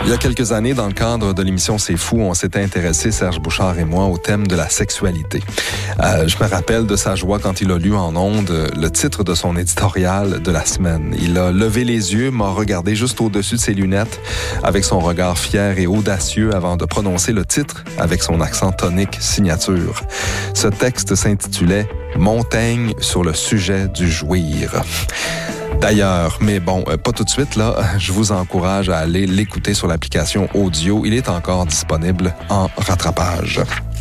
Il y a quelques années, dans le cadre de l'émission C'est fou, on s'était intéressé, Serge Bouchard et moi, au thème de la sexualité. Je me rappelle de sa joie quand il a lu en ondes le titre de son éditorial de la semaine. Il a levé les yeux, m'a regardé juste au-dessus de ses lunettes avec son regard fier et audacieux avant de prononcer le titre avec son accent tonique signature. Ce texte s'intitulait « Montaigne sur le sujet du jouir ». D'ailleurs, mais bon, pas tout de suite, là, je vous encourage à aller l'écouter sur l'application audio. Il est encore disponible en rattrapage.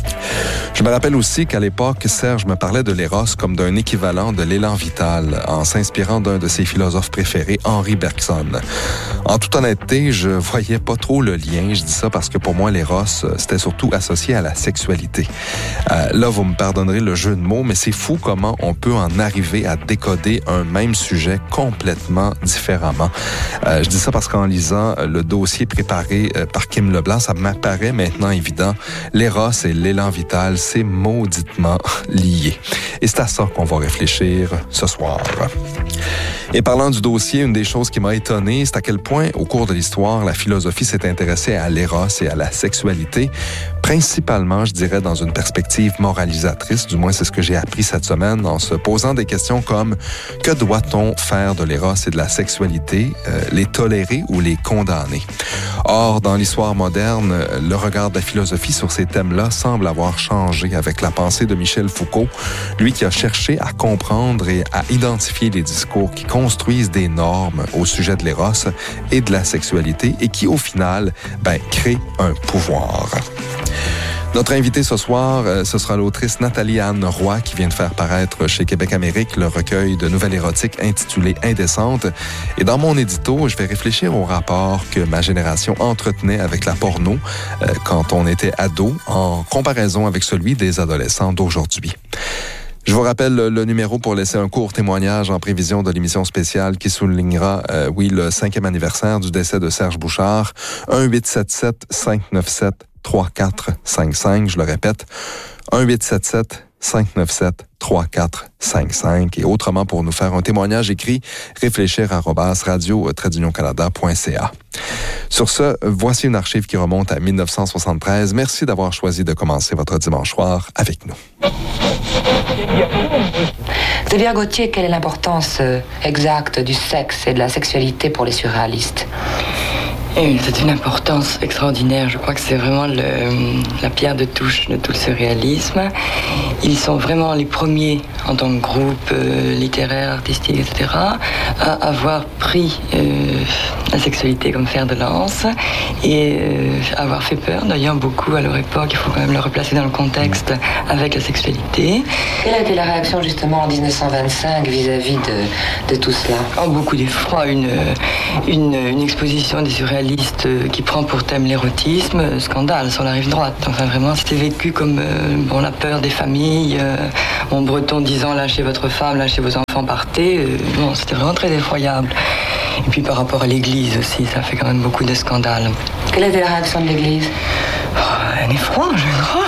Je me rappelle aussi qu'à l'époque, Serge me parlait de l'éros comme d'un équivalent de l'élan vital, en s'inspirant d'un de ses philosophes préférés, Henri Bergson. En toute honnêteté, je voyais pas trop le lien. Je dis ça parce que pour moi, l'éros, c'était surtout associé à la sexualité. Là, vous me pardonnerez le jeu de mots, mais c'est fou comment on peut en arriver à décoder un même sujet complètement différemment. Je dis ça parce qu'en lisant le dossier préparé par Kim Leblanc, ça m'apparaît maintenant évident. L'éros et l'élan vital, c'est mauditement lié. Et c'est à ça qu'on va réfléchir ce soir. Et parlant du dossier, une des choses qui m'a étonné, c'est à quel point, au cours de l'histoire, la philosophie s'est intéressée à l'éros et à la sexualité, principalement, je dirais, dans une perspective moralisatrice. Du moins, c'est ce que j'ai appris cette semaine en se posant des questions comme « Que doit-on faire de l'éros et de la sexualité? Les tolérer ou les condamner? » Or, dans l'histoire moderne, le regard de la philosophie sur ces thèmes-là semble avoir changé avec la pensée de Michel Foucault, lui qui a cherché à comprendre et à identifier les discours qui construisent des normes au sujet de l'éros et de la sexualité et qui, au final, créent un pouvoir. Notre invitée ce soir, ce sera l'autrice Nathalie-Anne Roy qui vient de faire paraître chez Québec Amérique le recueil de nouvelles érotiques intitulé Indécente. Et dans mon édito, je vais réfléchir au rapport que ma génération entretenait avec la porno quand on était ado en comparaison avec celui des adolescents d'aujourd'hui. Je vous rappelle le numéro pour laisser un court témoignage en prévision de l'émission spéciale qui soulignera, le 5e anniversaire du décès de Serge Bouchard. 1-877-597-3455. Je le répète, 1-877-597-3455. Et autrement, pour nous faire un témoignage écrit, réfléchir@radio-canada.ca. Sur ce, voici une archive qui remonte à 1973. Merci d'avoir choisi de commencer votre dimanche soir avec nous. Xavier Gauthier, quelle est l'importance exacte du sexe et de la sexualité pour les surréalistes? C'est une importance extraordinaire. Je crois que c'est vraiment la pierre de touche de tout le surréalisme. Ils sont vraiment les premiers, en tant que groupe littéraire, artistique, etc., à avoir pris la sexualité comme fer de lance et avoir fait peur, d'ailleurs, beaucoup à leur époque. Il faut quand même le replacer dans le contexte avec la sexualité. Quelle a été la réaction, justement, en 1925 vis-à-vis de tout cela? Beaucoup d'effroi. Une exposition des surréalistes qui prend pour thème l'érotisme, scandale sur la rive droite. Enfin, vraiment, c'était vécu comme la peur des familles, mon breton disant lâchez votre femme, lâchez vos enfants, partez. C'était vraiment très effroyable. Et puis par rapport à l'Église aussi, ça fait quand même beaucoup de scandales. Quelle était la réaction de l'Église? Un effroi, je crois.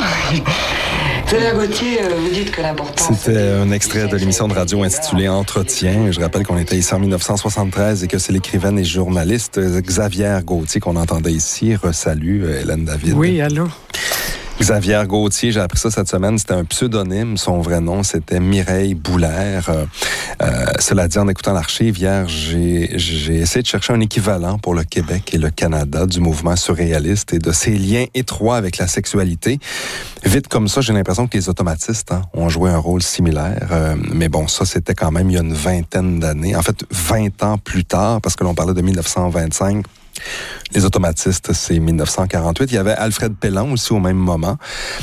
Xavier Gauthier, vous dites que l'importance... C'était un extrait de l'émission de radio intitulée Entretien. Je rappelle qu'on était ici en 1973 et que c'est l'écrivaine et journaliste Xavier Gauthier qu'on entendait ici. Resalut, Hélène David. Oui, allô. Xavier Gauthier, j'ai appris ça cette semaine, c'était un pseudonyme. Son vrai nom, c'était Mireille Boulaire. Cela dit, en écoutant l'archive, hier, j'ai essayé de chercher un équivalent pour le Québec et le Canada du mouvement surréaliste et de ses liens étroits avec la sexualité. Vite comme ça, j'ai l'impression que les automatistes ont joué un rôle similaire. Mais bon, ça, c'était quand même il y a une vingtaine d'années. En fait, 20 ans plus tard, parce que l'on parlait de 1925. Les automatistes, c'est 1948. Il y avait Alfred Pellan aussi au même moment.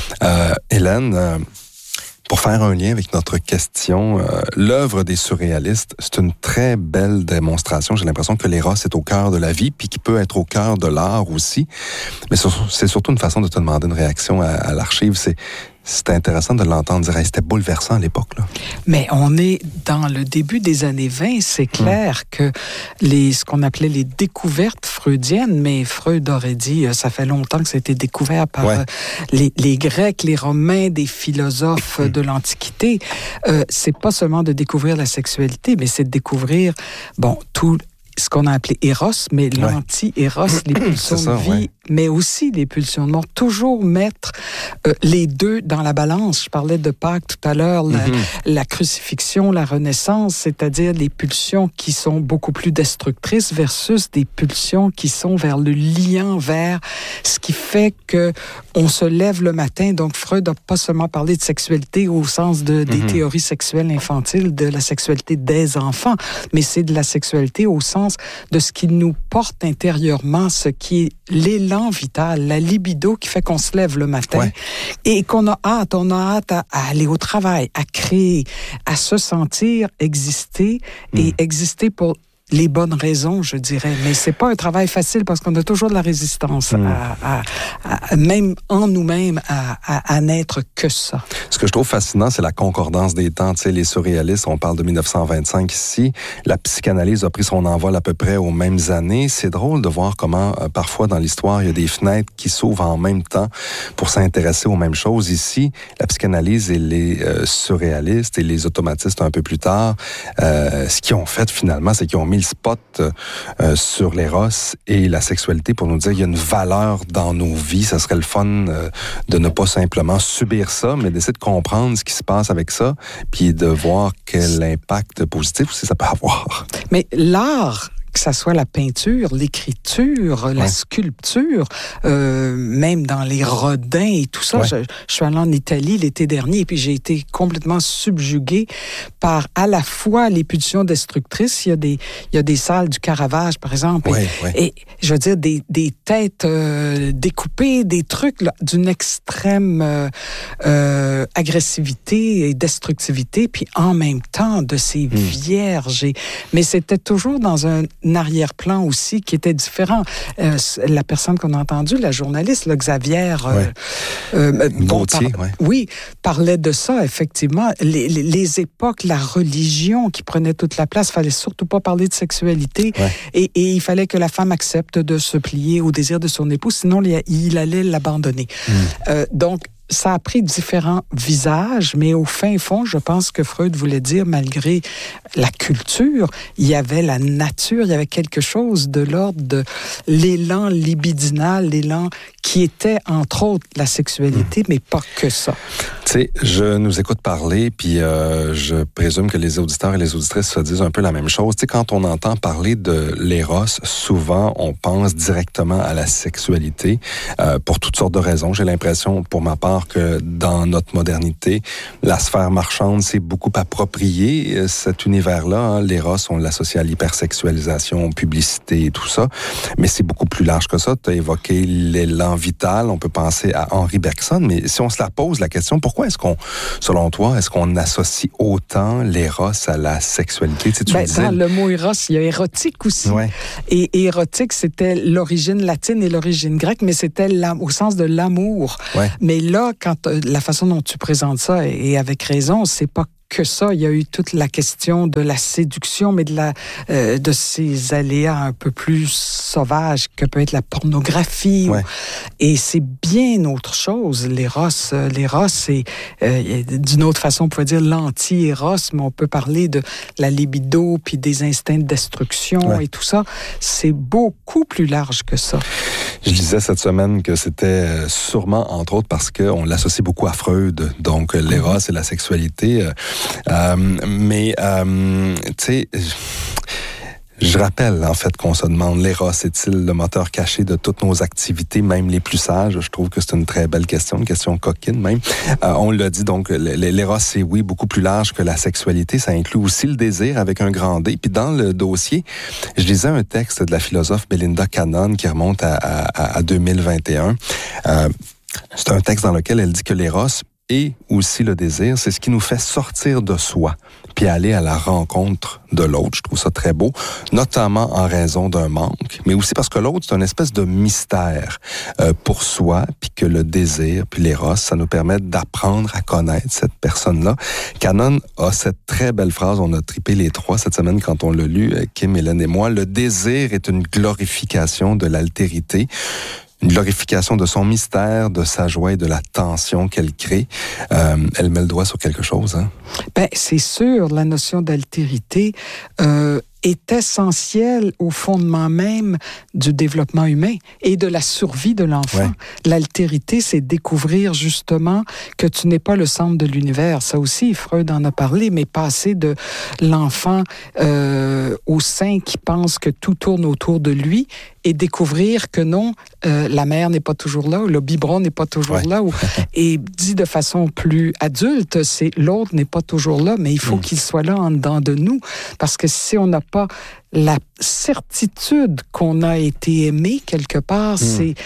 Hélène, pour faire un lien avec notre question, l'œuvre des surréalistes, c'est une très belle démonstration. J'ai l'impression que l'éros est au cœur de la vie, puis qui peut être au cœur de l'art aussi. Mais c'est surtout une façon de te demander une réaction à l'archive. C'était intéressant de l'entendre dire. C'était bouleversant à l'époque, là. Mais on est dans le début des années 20. C'est clair que ce qu'on appelait les découvertes freudiennes, mais Freud aurait dit, ça fait longtemps que ça a été découvert par les Grecs, les Romains, des philosophes de l'Antiquité. C'est pas seulement de découvrir la sexualité, mais c'est de découvrir, tout ce qu'on a appelé Eros, mais l'anti-Eros, les pulsions de vie, mais aussi les pulsions de mort. Toujours mettre les deux dans la balance. Je parlais de Pâques tout à l'heure, la crucifixion, la Renaissance, c'est-à-dire les pulsions qui sont beaucoup plus destructrices versus des pulsions qui sont vers le lien, vers ce qui fait que on se lève le matin. Donc Freud n'a pas seulement parlé de sexualité au sens des théories sexuelles infantiles, de la sexualité des enfants, mais c'est de la sexualité au sens de ce qui nous porte intérieurement, ce qui est l'élan vital, la libido qui fait qu'on se lève le matin et qu'on a hâte. On a hâte à aller au travail, à créer, à se sentir exister et exister pour les bonnes raisons, je dirais. Mais c'est pas un travail facile parce qu'on a toujours de la résistance, même en nous-mêmes, à n'être que ça. Ce que je trouve fascinant, c'est la concordance des temps. Tu sais, les surréalistes, on parle de 1925 ici. La psychanalyse a pris son envol à peu près aux mêmes années. C'est drôle de voir comment, parfois, dans l'histoire, il y a des fenêtres qui s'ouvrent en même temps pour s'intéresser aux mêmes choses. Ici, la psychanalyse et les surréalistes et les automatistes un peu plus tard, ce qu'ils ont fait, finalement, c'est qu'ils ont mis le spot sur l'éros et la sexualité pour nous dire qu'il y a une valeur dans nos vies. Ça serait le fun de ne pas simplement subir ça, mais d'essayer de comprendre ce qui se passe avec ça, puis de voir quel impact positif aussi ça peut avoir. Mais l'art, que ça soit la peinture, l'écriture, la sculpture, même dans les Rodin et tout ça. Je suis allée en Italie l'été dernier et puis j'ai été complètement subjuguée par à la fois les pulsions destructrices. Il y a des salles du Caravage, par exemple. Et je veux dire, des têtes découpées, des trucs là, d'une extrême agressivité et destructivité, puis en même temps de ces vierges. Mais c'était toujours dans un arrière-plan aussi qui était différent. La personne qu'on a entendue, la journaliste, le Xavier Gauthier, parlait de ça, effectivement. Les époques, la religion qui prenait toute la place, il fallait surtout pas parler de sexualité et il fallait que la femme accepte de se plier au désir de son époux, sinon il allait l'abandonner. Donc, ça a pris différents visages, mais au fin fond, je pense que Freud voulait dire, malgré la culture, il y avait la nature, il y avait quelque chose de l'ordre de l'élan libidinal, l'élan qui était, entre autres, la sexualité, mais pas que ça. Tu sais, je nous écoute parler, puis je présume que les auditeurs et les auditrices se disent un peu la même chose. Tu sais, quand on entend parler de l'éros, souvent, on pense directement à la sexualité, pour toutes sortes de raisons. J'ai l'impression, pour ma part, que dans notre modernité, la sphère marchande s'est beaucoup appropriée cet univers-là. Hein. L'éros, on l'associe à l'hypersexualisation, publicité et tout ça. Mais c'est beaucoup plus large que ça. Tu as évoqué l'élan vital. On peut penser à Henri Bergson. Mais si on se la pose, la question, pourquoi est-ce qu'on, selon toi, est-ce qu'on associe autant l'éros à la sexualité? Tu sais, dans le mot éros, il y a érotique aussi. Et érotique, c'était l'origine latine et l'origine grecque, mais c'était au sens de l'amour. Mais là, quand la façon dont tu présentes ça, et avec raison, c'est pas que ça. Il y a eu toute la question de la séduction, mais de ces aléas un peu plus sauvages que peut être la pornographie. Et c'est bien autre chose. L'éros, c'est d'une autre façon, on pourrait dire l'anti-éros, mais on peut parler de la libido, puis des instincts de destruction et tout ça. C'est beaucoup plus large que ça. Je disais cette semaine que c'était sûrement, entre autres, parce qu'on l'associe beaucoup à Freud, donc l'éros et la sexualité. Mais, tu sais, je rappelle, en fait, qu'on se demande, l'éros est-il le moteur caché de toutes nos activités, même les plus sages? Je trouve que c'est une très belle question, une question coquine même. On l'a dit, donc, l'éros, c'est, oui, beaucoup plus large que la sexualité. Ça inclut aussi le désir avec un grand D. Puis dans le dossier, je lisais un texte de la philosophe Belinda Cannon qui remonte à 2021. C'est un texte dans lequel elle dit que l'éros et aussi le désir, c'est ce qui nous fait sortir de soi, puis aller à la rencontre de l'autre. Je trouve ça très beau, notamment en raison d'un manque, mais aussi parce que l'autre, c'est une espèce de mystère pour soi, puis que le désir, puis l'éros, ça nous permet d'apprendre à connaître cette personne-là. Cannon a cette très belle phrase, on a trippé les trois cette semaine quand on l'a lu, Kim, Hélène et moi. Le désir est une glorification de l'altérité, une glorification de son mystère, de sa joie et de la tension qu'elle crée. Elle met le doigt sur quelque chose, hein? Ben, c'est sûr, la notion d'altérité est essentiel au fondement même du développement humain et de la survie de l'enfant. Ouais. L'altérité, c'est découvrir justement que tu n'es pas le centre de l'univers. Ça aussi, Freud en a parlé, mais passer de l'enfant au sein qui pense que tout tourne autour de lui et découvrir que non, la mère n'est pas toujours là, ou le biberon n'est pas toujours là, et dit de façon plus adulte, c'est l'autre n'est pas toujours là, mais il faut qu'il soit là en dedans de nous, parce que si on n'a pas la certitude qu'on a été aimé quelque part,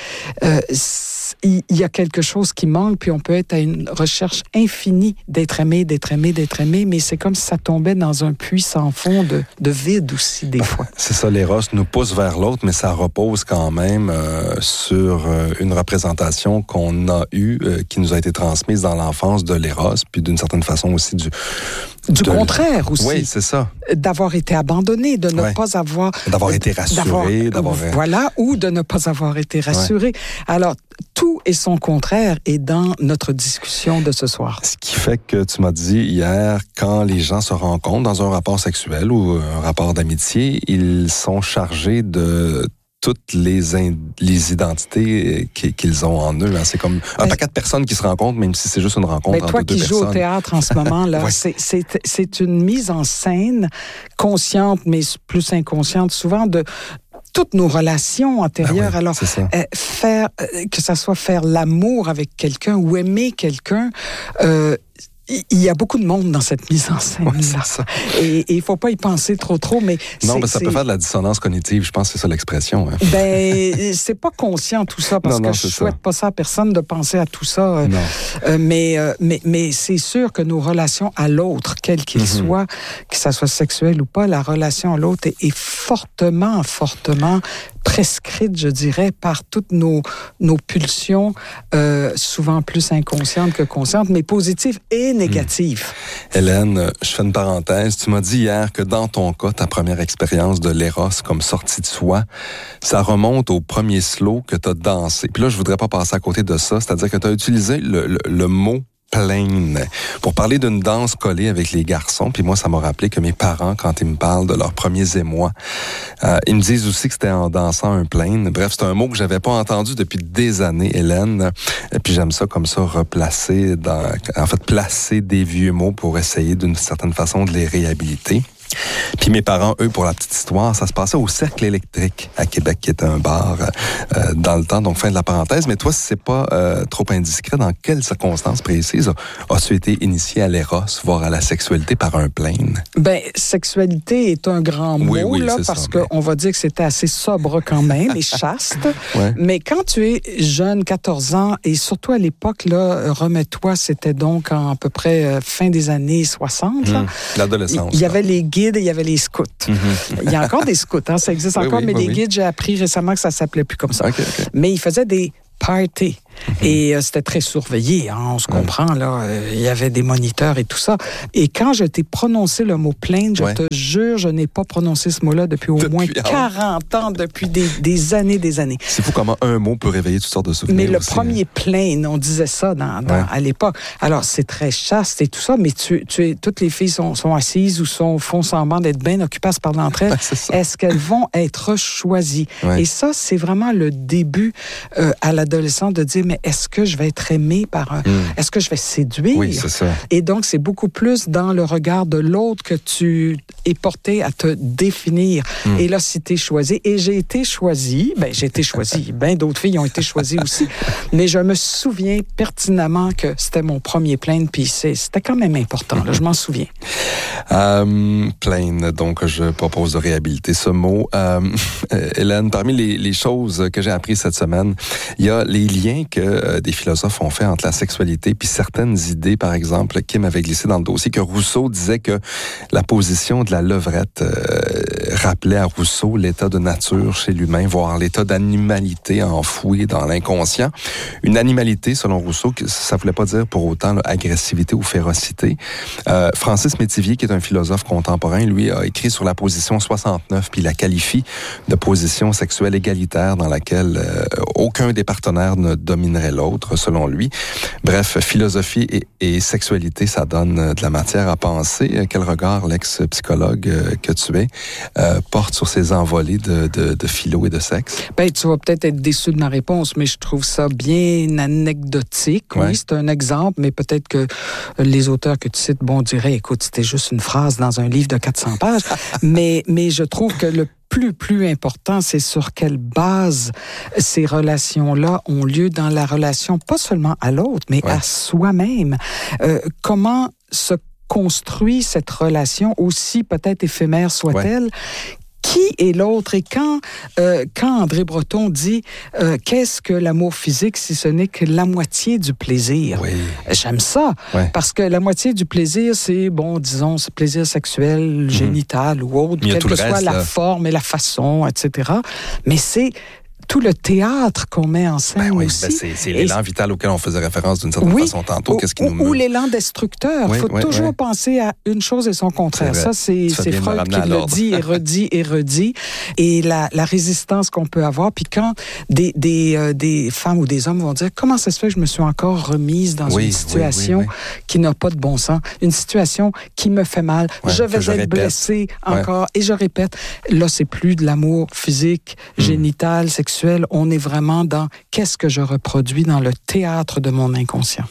il y a quelque chose qui manque, puis on peut être à une recherche infinie d'être aimé, mais c'est comme si ça tombait dans un puits sans fond de vide aussi, des fois. C'est ça, l'éros nous pousse vers l'autre, mais ça repose quand même sur une représentation qu'on a eue, qui nous a été transmise dans l'enfance de l'éros, puis d'une certaine façon aussi du contraire aussi. Oui, c'est ça. D'avoir été abandonné, de ne pas avoir... D'avoir été rassuré. Voilà, ou de ne pas avoir été rassuré. Ouais. Alors, tout et son contraire est dans notre discussion de ce soir. Ce qui fait que tu m'as dit hier, quand les gens se rencontrent dans un rapport sexuel ou un rapport d'amitié, ils sont chargés de toutes les identités qu'ils ont en eux. Hein. C'est comme un paquet de personnes qui se rencontrent, même si c'est juste une rencontre entre deux personnes. Toi qui joues au théâtre en ce moment, là, c'est une mise en scène consciente, mais plus inconsciente, souvent de toutes nos relations antérieures. Alors, que ça soit faire l'amour avec quelqu'un ou aimer quelqu'un, il y a beaucoup de monde dans cette mise en scène-là. Ouais, et il ne faut pas y penser trop, mais... Non, ça peut faire de la dissonance cognitive, je pense que c'est ça l'expression. Hein. C'est pas conscient tout ça, parce que je ne souhaite pas ça à personne de penser à tout ça. Mais c'est sûr que nos relations à l'autre, quel qu'il soit, que ça soit sexuel ou pas, la relation à l'autre est fortement prescrite, je dirais, par toutes nos pulsions, souvent plus inconscientes que conscientes, mais positives et négatives. Hélène, je fais une parenthèse. Tu m'as dit hier que dans ton cas, ta première expérience de l'éros comme sortie de soi, ça remonte au premier slow que tu as dansé. Puis là, je voudrais pas passer à côté de ça, c'est-à-dire que tu as utilisé le mot plaine pour parler d'une danse collée avec les garçons. Puis moi, ça m'a rappelé que mes parents, quand ils me parlent de leurs premiers émois, ils me disent aussi que c'était en dansant un plaine. Bref, c'est un mot que j'avais pas entendu depuis des années, Hélène. Et puis j'aime ça comme ça, replacer placer des vieux mots pour essayer d'une certaine façon de les réhabiliter. Puis mes parents, eux, pour la petite histoire, ça se passait au Cercle électrique à Québec, qui était un bar dans le temps, donc fin de la parenthèse. Mais toi, si c'est pas trop indiscret, dans quelles circonstances précises as-tu été initié à l'éros, voire à la sexualité par un plaine? Sexualité est un grand mot, là, parce qu'on va dire que c'était assez sobre quand même et chaste. Mais quand tu es jeune, 14 ans, et surtout à l'époque, là, remets-toi, c'était donc à peu près fin des années 60. L'adolescence. Il y avait les guides et il y avait les scouts. Il y a encore des scouts, hein, ça existe encore, mais les guides, j'ai appris récemment que ça s'appelait plus comme ça. Mais ils faisaient des parties. Et c'était très surveillé, hein, on se comprend, là. Il y avait des moniteurs et tout ça. Et quand je t'ai prononcé le mot plainte, je te jure, je n'ai pas prononcé ce mot-là depuis au moins 40 ans, depuis des années. C'est fou comment un mot peut réveiller toutes sortes de souvenirs. Mais le premier plainte, on disait ça à l'époque. Alors, c'est très chaste et tout ça, mais toutes les filles sont assises ou font semblant d'être bien occupées à se parler entre elles. Est-ce qu'elles vont être choisies? Et ça, c'est vraiment le début à l'adolescent de dire, mais est-ce que je vais être aimé par est-ce que je vais séduire? Oui, c'est ça. Et donc, c'est beaucoup plus dans le regard de l'autre que tu es porté à te définir. Et là, si tu es choisi, et j'ai été choisie, bien d'autres filles ont été choisies aussi, mais je me souviens pertinemment que c'était mon premier plainte, puis c'était quand même important, là, je m'en souviens. Plaine, donc je propose de réhabiliter ce mot. Hélène, parmi les choses que j'ai apprises cette semaine, il y a les liens que des philosophes ont fait entre la sexualité puis certaines idées, par exemple, Kim avait glissé dans le dossier, que Rousseau disait que la position de la levrette rappelait à Rousseau l'état de nature chez l'humain, voire l'état d'animalité enfoui dans l'inconscient. Une animalité, selon Rousseau, ça voulait pas dire pour autant agressivité ou férocité. Francis Métivier, qui est un philosophe contemporain, lui a écrit sur la position 69, puis il la qualifie de position sexuelle égalitaire dans laquelle aucun des partenaires ne domine déterminerait l'autre, selon lui. Bref, philosophie et sexualité, ça donne de la matière à penser. Quel regard l'ex-psychologue que tu es porte sur ces envolées de philo et de sexe? Ben, tu vas peut-être être déçu de ma réponse, mais je trouve ça bien anecdotique. Ouais. Oui, c'est un exemple, mais peut-être que les auteurs que tu cites, bon, diraient, écoute, c'était juste une phrase dans un livre de 400 pages. mais je trouve que le plus important, c'est sur quelle base ces relations-là ont lieu dans la relation, pas seulement à l'autre, mais à soi-même. Comment se construit cette relation, aussi peut-être éphémère soit-elle, qui est l'autre? Et quand André Breton dit qu'est-ce que l'amour physique si ce n'est que la moitié du plaisir? Oui. J'aime ça, parce que la moitié du plaisir, c'est, bon, disons, ce plaisir sexuel, génital ou autre, quelle que soit la forme et la façon, etc. Mais c'est tout le théâtre qu'on met en scène aussi. C'est l'élan vital auquel on faisait référence d'une certaine façon tantôt. Qu'est-ce qui nous ou l'élan destructeur. Il faut toujours penser à une chose et son contraire. Ça, c'est Freud qui le dit et redit et redit. Et la résistance qu'on peut avoir. Puis quand des femmes ou des hommes vont dire « Comment ça se fait que je me suis encore remise dans une situation qui n'a pas de bon sens, une situation qui me fait mal, je vais être blessée encore. » Et je répète, là, c'est plus de l'amour physique, génital, sexuel. On est vraiment dans qu'est-ce que je reproduis dans le théâtre de mon inconscient.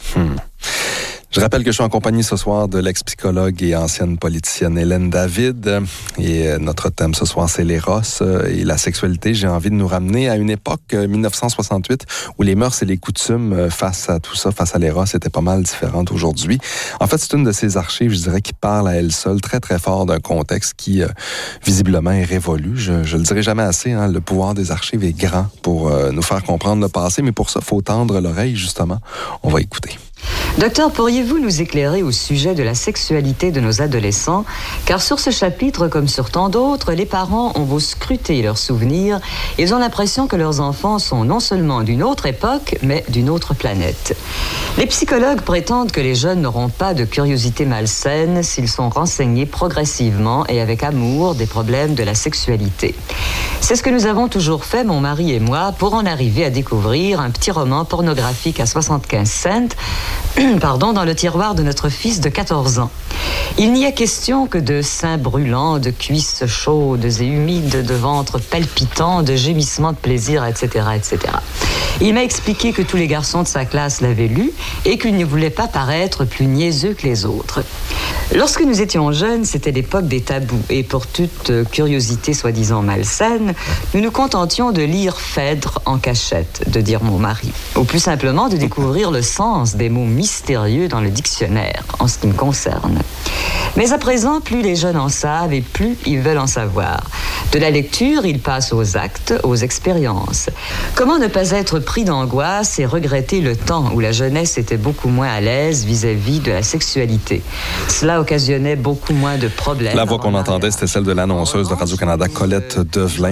Je rappelle que je suis en compagnie ce soir de l'ex-psychologue et ancienne politicienne Hélène David. Et notre thème ce soir, c'est l'éros et la sexualité. J'ai envie de nous ramener à une époque, 1968, où les mœurs et les coutumes face à tout ça, face à l'éros, étaient pas mal différentes aujourd'hui. En fait, c'est une de ces archives, je dirais, qui parle à elle seule très, très fort d'un contexte qui, visiblement, est révolu. Je le dirai jamais assez, hein, le pouvoir des archives est grand pour nous faire comprendre le passé, mais pour ça, il faut tendre l'oreille, justement. On va écouter. Docteur, pourriez-vous nous éclairer au sujet de la sexualité de nos adolescents? Car sur ce chapitre, comme sur tant d'autres, les parents ont beau scruter leurs souvenirs, ils ont l'impression que leurs enfants sont non seulement d'une autre époque, mais d'une autre planète. Les psychologues prétendent que les jeunes n'auront pas de curiosité malsaine s'ils sont renseignés progressivement et avec amour des problèmes de la sexualité. C'est ce que nous avons toujours fait, mon mari et moi, pour en arriver à découvrir un petit roman pornographique à 75 cents, dans le tiroir de notre fils de 14 ans. Il n'y a question que de seins brûlants, de cuisses chaudes et humides, de ventre palpitant, de gémissements de plaisir, etc., etc. Il m'a expliqué que tous les garçons de sa classe l'avaient lu et qu'il ne voulait pas paraître plus niaiseux que les autres. Lorsque nous étions jeunes, c'était l'époque des tabous et pour toute curiosité soi-disant malsaine, nous nous contentions de lire Phèdre en cachette, de dire mon mari, ou plus simplement de découvrir le sens des mots mystérieux dans le dictionnaire, en ce qui me concerne. Mais à présent, plus les jeunes en savent et plus ils veulent en savoir. De la lecture, ils passent aux actes, aux expériences. Comment ne pas être pris d'angoisse et regretter le temps où la jeunesse était beaucoup moins à l'aise vis-à-vis de la sexualité? Cela occasionnait beaucoup moins de problèmes. La voix qu'on entendait, c'était celle de l'annonceuse de Radio-Canada, Colette Develin,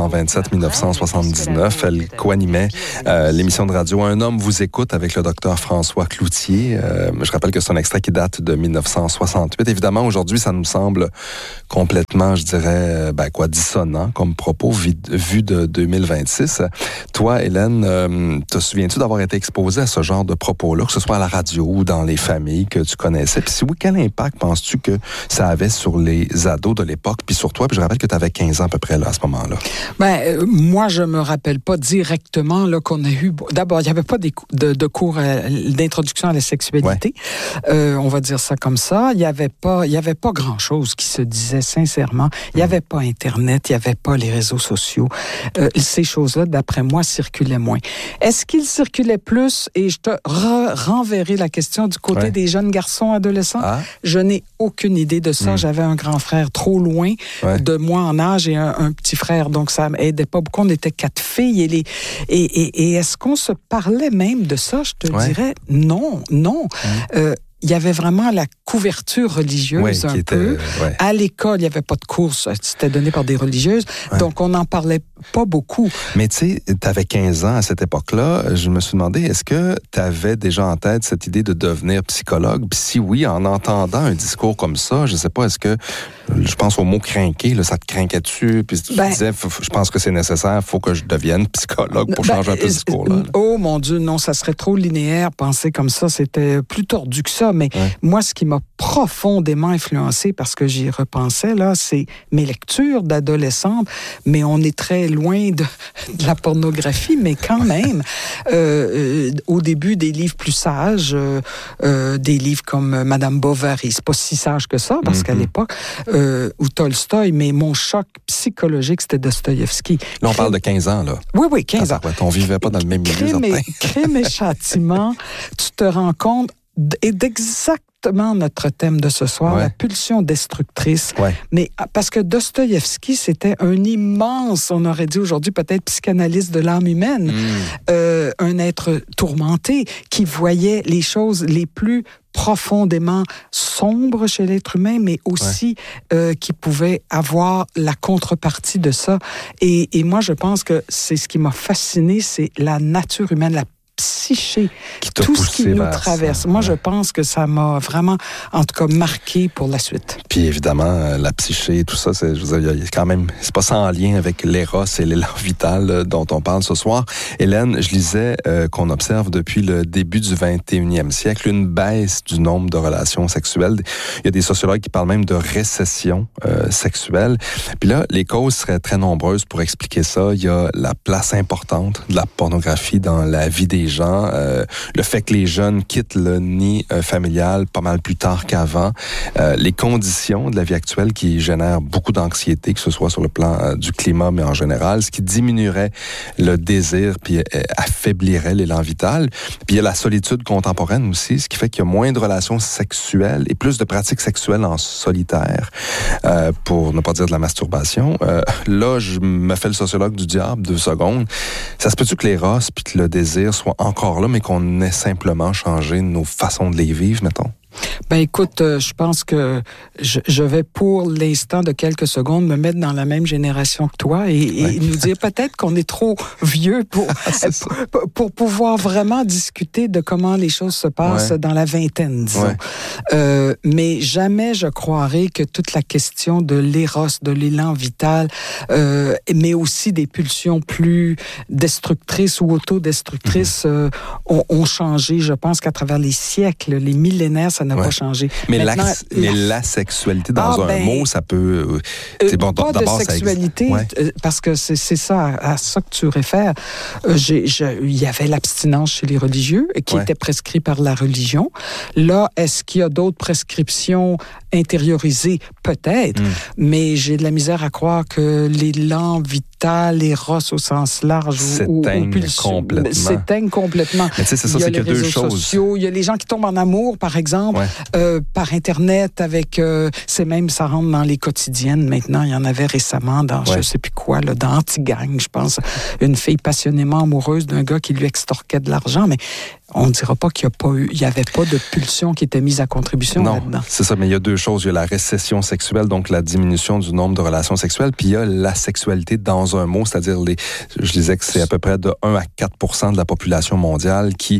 1927-1979. Elle co-animait l'émission de radio Un homme vous écoute avec le docteur François Cloutier. Je rappelle que c'est un extrait qui date de 1968. Évidemment, aujourd'hui, ça nous semble complètement, je dirais, dissonant comme propos vu de 2026. Toi, Hélène, te souviens-tu d'avoir été exposée à ce genre de propos-là, que ce soit à la radio ou dans les familles que tu connaissais? Puis si oui, quel impact penses-tu que ça avait sur les ados de l'époque, puis sur toi? Puis je rappelle que tu avais 15 ans à peu près là, à ce moment-là. Moi, je me rappelle pas directement là, qu'on a eu... D'abord, il n'y avait pas de cours d'introduction à la sexualité. On va dire ça comme ça. Il y avait pas grand-chose qui se disait sincèrement. Il n'y avait pas Internet, il n'y avait pas les réseaux sociaux. Ces choses-là, d'après moi, circulaient moins. Est-ce qu'ils circulaient plus? Et je te renverrai la question du côté des jeunes garçons adolescents. Je n'ai aucune idée de ça. J'avais un grand frère trop loin de moi en âge et un petit frère, donc ça m'aidait pas beaucoup. On était 4 filles et est-ce qu'on se parlait même de ça? Je te dirais non. Il il y avait vraiment la couverture religieuse peu. Ouais. À l'école, il n'y avait pas de cours, c'était donné par des religieuses, donc on n'en parlait pas beaucoup. Mais tu sais, tu avais 15 ans à cette époque-là. Je me suis demandé, est-ce que tu avais déjà en tête cette idée de devenir psychologue? Puis si oui, en entendant un discours comme ça, je ne sais pas, est-ce que, je pense au mot crinquer, là, ça te crinquait dessus? Puis tu disais, je pense que c'est nécessaire, il faut que je devienne psychologue pour changer un peu ce discours-là. Oh mon Dieu, non, ça serait trop linéaire, penser comme ça, c'était plus tordu que ça. Mais moi, ce qui m'a profondément influencé, parce que j'y repensais, là, c'est mes lectures d'adolescente, mais on est très loin de la pornographie, mais quand même, au début, des livres plus sages, des livres comme Madame Bovary, c'est pas si sage que ça, parce qu'à l'époque, ou Tolstoï, mais mon choc psychologique, c'était Dostoïevski. Là, on parle de 15 ans, là. Oui, 15 ans. On vivait pas dans le même milieu, Crime et châtiment, tu te rends compte d'exactement notre thème de ce soir, la pulsion destructrice. Mais parce que Dostoïevski, c'était un immense, on aurait dit aujourd'hui peut-être psychanalyste de l'âme humaine, un être tourmenté qui voyait les choses les plus profondément sombres chez l'être humain, mais aussi qui pouvait avoir la contrepartie de ça. Et moi, je pense que c'est ce qui m'a fasciné, c'est la nature humaine, la psyché, tout ce qui nous traverse. Moi, je pense que ça m'a vraiment, en tout cas, marqué pour la suite. Puis évidemment, la psyché, tout ça, c'est, je veux dire, quand même, c'est pas sans lien avec l'éros et l'élan vital dont on parle ce soir. Hélène, je lisais qu'on observe depuis le début du 21e siècle une baisse du nombre de relations sexuelles. Il y a des sociologues qui parlent même de récession sexuelle. Puis là, les causes seraient très nombreuses pour expliquer ça. Il y a la place importante de la pornographie dans la vie des gens, le fait que les jeunes quittent le nid familial pas mal plus tard qu'avant, les conditions de la vie actuelle qui génèrent beaucoup d'anxiété, que ce soit sur le plan du climat, mais en général, ce qui diminuerait le désir puis affaiblirait l'élan vital. Puis il y a la solitude contemporaine aussi, ce qui fait qu'il y a moins de relations sexuelles et plus de pratiques sexuelles en solitaire, pour ne pas dire de la masturbation. Là, je me fais le sociologue du diable 2 secondes. Ça se peut-tu que l'éros puis que le désir soient encore là, mais qu'on ait simplement changé nos façons de les vivre, mettons? Ben écoute, je pense que je vais pour l'instant de quelques secondes me mettre dans la même génération que toi et nous dire peut-être qu'on est trop vieux pour pouvoir vraiment discuter de comment les choses se passent dans la vingtaine, disons. Mais jamais je croirais que toute la question de l'éros, de l'élan vital, mais aussi des pulsions plus destructrices ou autodestructrices ont changé. Je pense qu'à travers les siècles, les millénaires, ça n'a pas changé. Mais la sexualité, dans un mot, ça peut... c'est bon, pas de sexualité, parce que c'est ça, à ça que tu réfères. Il y avait l'abstinence chez les religieux, qui était prescrit par la religion. Là, est-ce qu'il y a d'autres prescriptions intériorisées? Peut-être, mais j'ai de la misère à croire que l'élan vital, l'éros au sens large, s'éteignent complètement. Mais tu sais, c'est ça, c'est que deux choses. Sociaux, il y a les gens qui tombent en amour, par exemple, par Internet, avec... ça rentre dans les quotidiennes maintenant. Il y en avait récemment dans, je sais plus quoi, là, dans Anti-Gang, je pense, une fille passionnément amoureuse d'un gars qui lui extorquait de l'argent, mais on ne dira pas qu'il n'y avait pas de pulsion qui était mise à contribution là-dedans. C'est ça, mais il y a deux choses. Il y a la récession sexuelle, donc la diminution du nombre de relations sexuelles, puis il y a la sexualité dans un mot, c'est-à-dire je disais que c'est à peu près de 1 à 4% de la population mondiale qui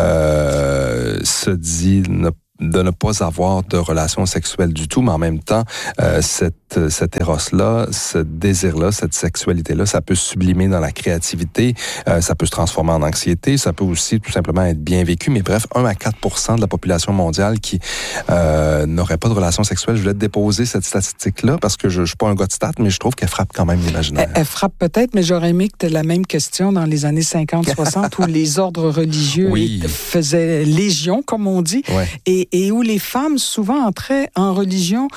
se dit de ne pas avoir de relations sexuelles du tout, mais en même temps, cet éros-là, ce désir-là, cette sexualité-là, ça peut sublimer dans la créativité, ça peut se transformer en anxiété, ça peut aussi tout simplement être bien vécu, mais bref, 1 à 4% de la population mondiale qui n'aurait pas de relations sexuelles. Je voulais te déposer cette statistique-là, parce que je ne suis pas un gars de stats, mais je trouve qu'elle frappe quand même l'imaginaire. Elle frappe peut-être, mais j'aurais aimé que tu aies la même question dans les années 50-60, où les ordres religieux faisaient légion, comme on dit, et où les femmes souvent entraient en religion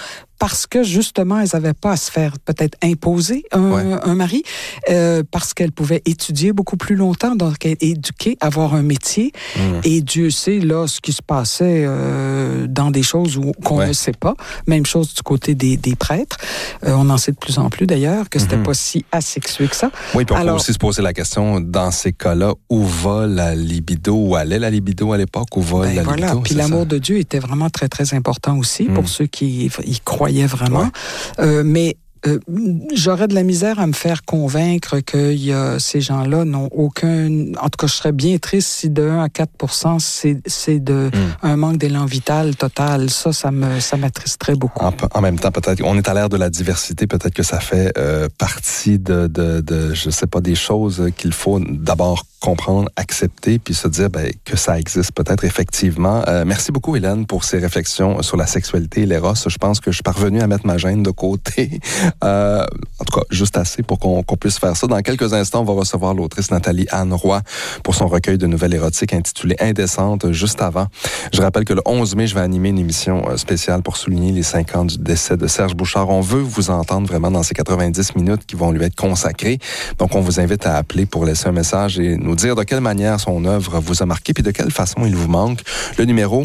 parce que justement, elles n'avaient pas à se faire peut-être imposer un mari, parce qu'elles pouvaient étudier beaucoup plus longtemps, donc être éduquées, avoir un métier. Et Dieu sait, là, ce qui se passait dans des choses qu'on ne sait pas. Même chose du côté des prêtres. On en sait de plus en plus, d'ailleurs, que c'était pas si asexué que ça. Oui, puis on peut aussi se poser la question, dans ces cas-là, où va la libido, où allait la libido à l'époque, où va la libido? Puis l'amour de Dieu était vraiment très, très important aussi pour ceux qui y croyaient vraiment. Mais j'aurais de la misère à me faire convaincre que ces gens-là n'ont aucun... En tout cas, je serais bien triste si de 1 à 4 c'est un manque d'élan vital total. Ça m'attristerait beaucoup. En même temps, peut-être, on est à l'ère de la diversité, peut-être que ça fait partie de je sais pas, des choses qu'il faut d'abord comprendre, accepter, puis se dire que ça existe peut-être effectivement. Merci beaucoup, Hélène, pour ces réflexions sur la sexualité et l'éros. Je pense que je suis parvenu à mettre ma gêne de côté. En tout cas, juste assez pour qu'on puisse faire ça. Dans quelques instants, on va recevoir l'autrice Nathalie Anne Roy pour son recueil de nouvelles érotiques intitulé Indécente. Juste avant, je rappelle que le 11 mai, je vais animer une émission spéciale pour souligner les 5 ans du décès de Serge Bouchard. On veut vous entendre vraiment dans ces 90 minutes qui vont lui être consacrées. Donc, on vous invite à appeler pour laisser un message et nous dire de quelle manière son œuvre vous a marqué puis de quelle façon il vous manque. Le numéro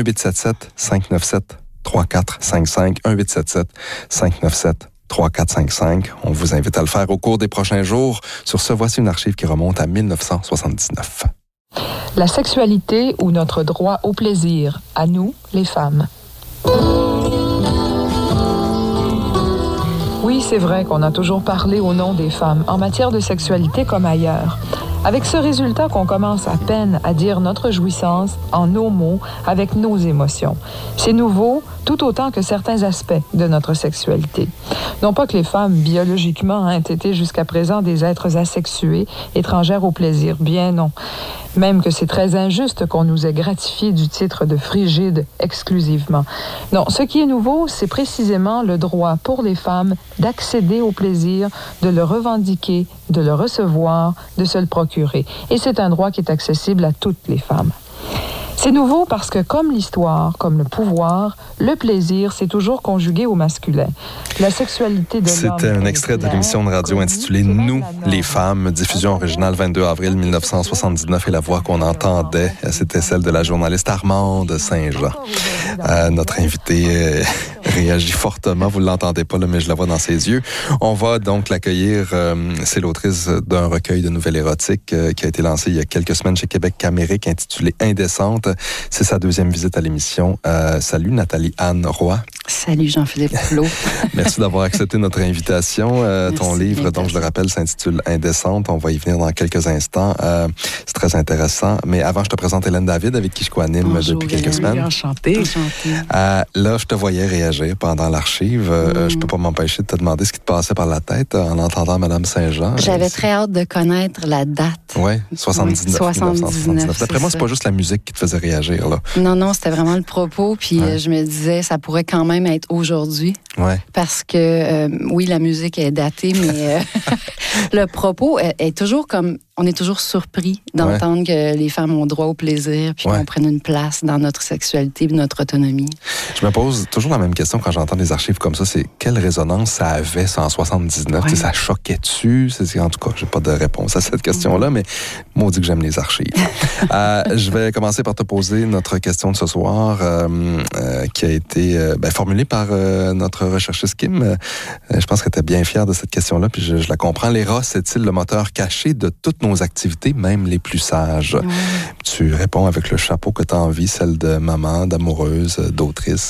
1-877-597-3455, 1-877-597-3455. On vous invite à le faire au cours des prochains jours. Sur ce, voici une archive qui remonte à 1979. La sexualité ou notre droit au plaisir, à nous, les femmes. Oui, c'est vrai qu'on a toujours parlé au nom des femmes, en matière de sexualité comme ailleurs. Avec ce résultat qu'on commence à peine à dire notre jouissance en nos mots, avec nos émotions. C'est nouveau, tout autant que certains aspects de notre sexualité. Non pas que les femmes, biologiquement, aient été jusqu'à présent des êtres asexués, étrangères au plaisir, bien non. Même que c'est très injuste qu'on nous ait gratifié du titre de frigide exclusivement. Non, ce qui est nouveau, c'est précisément le droit pour les femmes d'accéder au plaisir, de le revendiquer, de le recevoir, de se le procurer. Et c'est un droit qui est accessible à toutes les femmes. C'est nouveau parce que, comme l'histoire, comme le pouvoir, le plaisir, c'est toujours conjugué au masculin. La sexualité de l'homme... C'était un extrait de l'émission de radio intitulée « Nous, les femmes », diffusion originale 22 avril 1979, et la voix qu'on entendait, c'était celle de la journaliste Armande Saint-Jean. Notre invitée réagit fortement, vous ne l'entendez pas, là, mais je la vois dans ses yeux. On va donc l'accueillir, c'est l'autrice d'un recueil de nouvelles érotiques qui a été lancé il y a quelques semaines chez Québec Camérique, intitulé « Indécente ». C'est sa deuxième visite à l'émission. Salut Nathalie Anne Roy. Salut Jean-Philippe Flo. Merci d'avoir accepté notre invitation. Ton livre, donc je le rappelle, s'intitule Indécente. On va y venir dans quelques instants. C'est très intéressant. Mais avant, je te présente Hélène David, avec qui je co-anime depuis quelques semaines. Enchantée. Là, je te voyais réagir pendant l'archive. Je peux pas m'empêcher de te demander ce qui te passait par la tête en entendant Mme Saint-Jean. J'avais très hâte de connaître la date. Oui, 79. 79. D'après moi, c'est pas juste la musique qui te faisait réagir, là. Non, c'était vraiment le propos. Puis je me disais, ça pourrait quand même être aujourd'hui. Ouais. Parce que, oui, la musique est datée, mais le propos est toujours comme... On est toujours surpris d'entendre que les femmes ont droit au plaisir puis qu'on prenne une place dans notre sexualité et notre autonomie. Je me pose toujours la même question quand j'entends des archives comme ça, c'est quelle résonance ça avait, ça, en 79? Ouais. Ça choquait-tu? En tout cas, j'ai pas de réponse à cette question-là, mais maudit que j'aime les archives. Je vais commencer par te poser notre question de ce soir qui a été formulée par notre recherchiste Kim. Je pense qu'elle était bien fière de cette question-là, puis je la comprends. L'éros est-il le moteur caché de toutes nos activités, même les plus sages? Tu réponds avec le chapeau que tu as envie, celle de maman, d'amoureuse, d'autrice.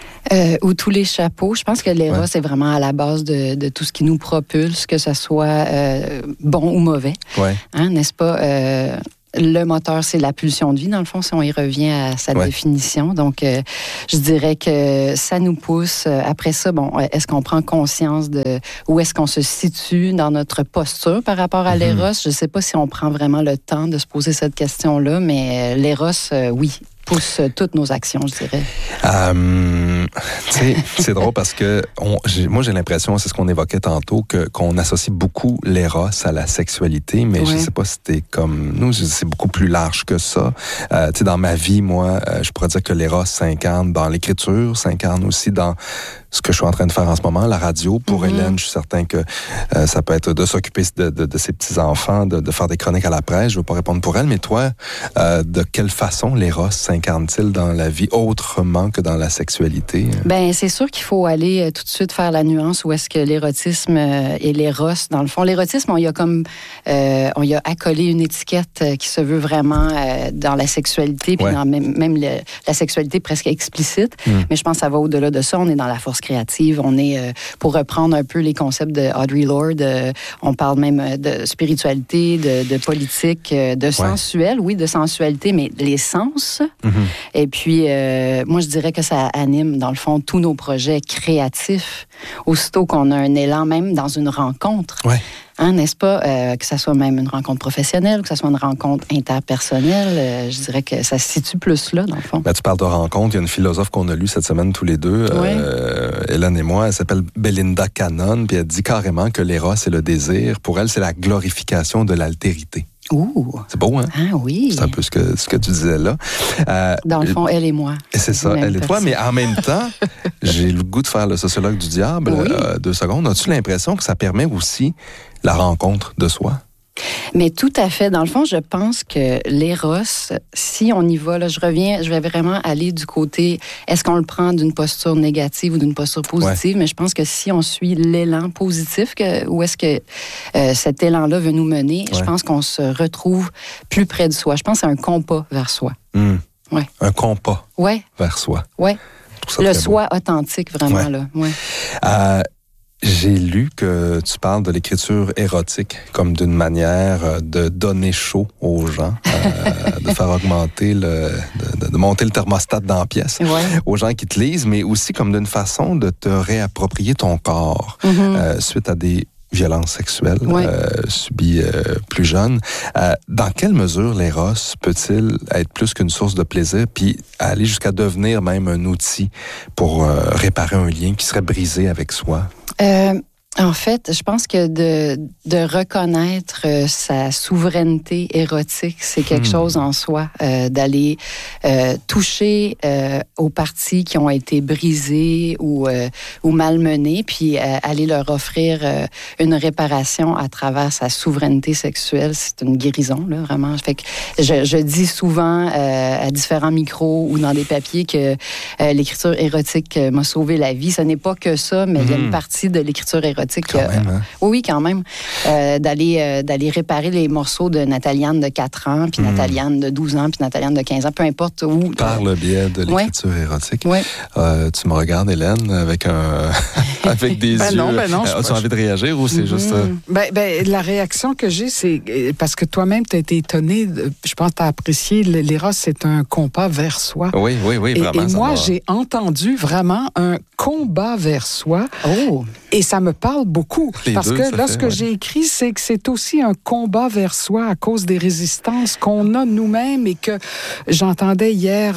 Ou tous les chapeaux. Je pense que l'éros est vraiment à la base de tout ce qui nous propulse, que ce soit bon ou mauvais. Hein, n'est-ce pas? Le moteur, c'est la pulsion de vie, dans le fond, si on y revient à sa définition. Donc, je dirais que ça nous pousse. Après ça, est-ce qu'on prend conscience de où est-ce qu'on se situe dans notre posture par rapport à l'éros? Je ne sais pas si on prend vraiment le temps de se poser cette question-là, mais l'éros, oui, pousse toutes nos actions, je dirais. C'est drôle parce que moi, j'ai l'impression, c'est ce qu'on évoquait tantôt, qu'on associe beaucoup l'éros à la sexualité, mais je sais pas si c'était comme nous, c'est beaucoup plus large que ça. Dans ma vie, moi, je pourrais dire que l'éros s'incarne dans l'écriture, s'incarne aussi dans ce que je suis en train de faire en ce moment, la radio. Pour Hélène, je suis certain que ça peut être de s'occuper de ses petits-enfants, de faire des chroniques à la presse. Je ne veux pas répondre pour elle, mais toi, de quelle façon l'éros s'incarne-t-il dans la vie autrement que dans la sexualité? Ben c'est sûr qu'il faut aller tout de suite faire la nuance où est-ce que l'érotisme et l'éros, dans le fond. L'érotisme, on y a accolé une étiquette qui se veut vraiment dans la sexualité, puis dans même la sexualité presque explicite. Mais je pense que ça va au-delà de ça. On est dans la force créative. On est, pour reprendre un peu les concepts de Audre Lorde, on parle même de spiritualité, de politique, de sensuel, oui, de sensualité, mais les sens. Et puis, moi, je dirais que ça anime, dans le fond, tous nos projets créatifs. Aussitôt qu'on a un élan, même dans une rencontre. Hein, n'est-ce pas? Que ça soit même une rencontre professionnelle, que ça soit une rencontre interpersonnelle, je dirais que ça se situe plus là, dans le fond. Tu parles de rencontre. Il y a une philosophe qu'on a lue cette semaine tous les deux, Hélène et moi. Elle s'appelle Belinda Cannon, puis elle dit carrément que l'éros et le désir, pour elle, c'est la glorification de l'altérité. Ouh! C'est beau, hein? Ah oui! C'est un peu ce que tu disais là. Dans le fond, elle et moi. C'est ça, elle et toi. Mais en même temps, j'ai le goût de faire le sociologue du diable. 2 secondes. As-tu l'impression que ça permet aussi la rencontre de soi? Mais tout à fait. Dans le fond, je pense que l'éros, si on y va, là, je vais vraiment aller du côté, est-ce qu'on le prend d'une posture négative ou d'une posture positive? Mais je pense que si on suit l'élan positif, où est-ce que cet élan-là veut nous mener, je pense qu'on se retrouve plus près de soi. Je pense que c'est un compas vers soi. Un compas vers soi. Oui. Le soi authentique, vraiment, là. J'ai lu que tu parles de l'écriture érotique comme d'une manière de donner chaud aux gens, de faire augmenter de monter le thermostat dans la pièce aux gens qui te lisent, mais aussi comme d'une façon de te réapproprier ton corps suite à des violences sexuelles subies plus jeunes. Dans quelle mesure l'éros peut-il être plus qu'une source de plaisir, puis aller jusqu'à devenir même un outil pour réparer un lien qui serait brisé avec soi? En fait, je pense que de reconnaître sa souveraineté érotique, c'est quelque chose en soi, d'aller toucher aux parties qui ont été brisées ou malmenées, puis aller leur offrir une réparation à travers sa souveraineté sexuelle. C'est une guérison, là, vraiment. Fait que je dis souvent à différents micros ou dans des papiers que l'écriture érotique m'a sauvé la vie. Ce n'est pas que ça, mais il y a une partie de l'écriture érotique oui, quand même. D'aller réparer les morceaux de Nathalie-Anne de 4 ans, puis Nathalie-Anne de 12 ans, puis Nathalie-Anne de 15 ans, peu importe où. Par le biais de l'écriture érotique. Tu me regardes, Hélène, avec des yeux. Non. As-tu envie de réagir ou c'est juste... La réaction que j'ai, c'est parce que toi-même, tu as été étonné, je pense que tu as apprécié, l'éros, c'est un compas vers soi. Oui, vraiment. Et moi, j'ai entendu vraiment un combat vers soi. Et ça me parle beaucoup. Parce que là, ce que j'ai écrit, c'est que c'est aussi un combat vers soi à cause des résistances qu'on a nous-mêmes et que j'entendais hier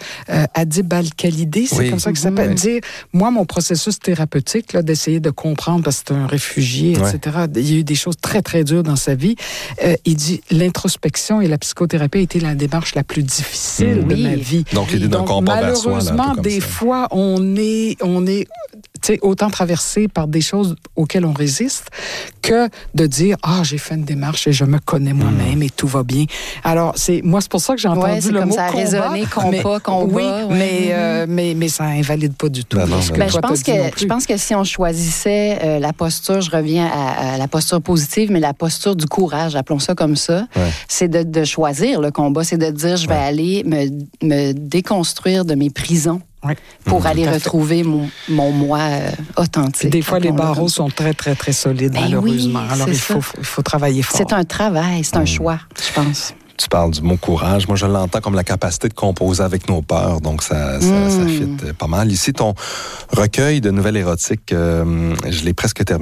Adib Al-Khalidi, c'est comme ça qu'il s'appelle, dire, moi, mon processus thérapeutique, là, d'essayer de comprendre, parce que c'est un réfugié, etc., il y a eu des choses très, très dures dans sa vie. Il dit, l'introspection et la psychothérapie a été la démarche la plus difficile de ma vie. Donc, l'idée d'un combat vers soi. Malheureusement, des fois, on est autant traversé par des choses auxquelles on résiste que de dire j'ai fait une démarche et je me connais moi-même et tout va bien. Alors c'est pour ça que j'ai entendu le mot combat. Ça a résonné combat. Mais ça invalide pas du tout. Je pense que si on choisissait la posture, je reviens à la posture positive, mais la posture du courage, appelons ça comme ça, c'est de choisir le combat, c'est de dire je vais aller me déconstruire de mes prisons. Pour aller retrouver mon moi authentique. Des fois, les barreaux sont très, très, très solides, malheureusement. Alors, il faut travailler fort. C'est un travail, c'est un choix, je pense. Tu parles du mot courage. Moi, je l'entends comme la capacité de composer avec nos peurs. Donc, ça fit pas mal. Ici, ton recueil de nouvelles érotiques, je l'ai presque terminé.